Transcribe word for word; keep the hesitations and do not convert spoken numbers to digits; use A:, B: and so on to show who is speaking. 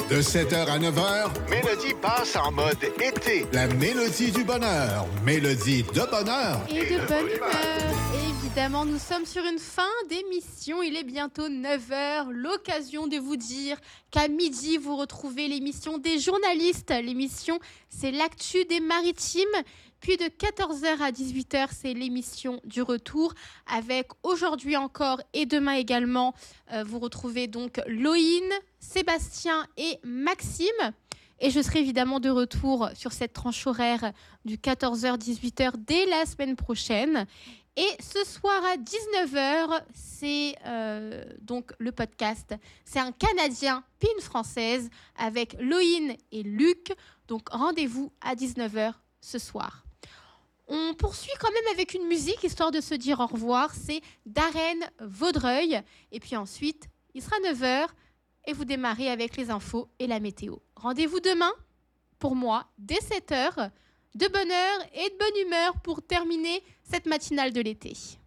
A: De sept heures à neuf heures,
B: Mélodie passe en mode été.
A: la mélodie du bonheur. Mélodie de bonheur.
C: Et de bonne humeur. Évidemment, nous sommes sur une fin d'émission. Il est bientôt neuf heures. L'occasion de vous dire qu'à midi, vous retrouvez l'émission des journalistes. L'émission, c'est l'actu des maritimes. Puis de quatorze heures à dix-huit heures, c'est l'émission du retour avec aujourd'hui encore et demain également. Euh, vous retrouvez donc Loïne, Sébastien et Maxime. Et je serai évidemment de retour sur cette tranche horaire du quatorze heures dix-huit heures dès la semaine prochaine. Et ce soir à dix-neuf heures, c'est euh, donc le podcast. C'est un Canadien puis une Française avec Loïne et Luc. Donc rendez-vous à dix-neuf heures ce soir. On poursuit quand même avec une musique, histoire de se dire au revoir. C'est Darren Vaudreuil. Et puis ensuite, il sera neuf heures et vous démarrez avec les infos et la météo. Rendez-vous demain, pour moi, dès sept heures, de bonne heure et de bonne humeur pour terminer cette matinale de l'été.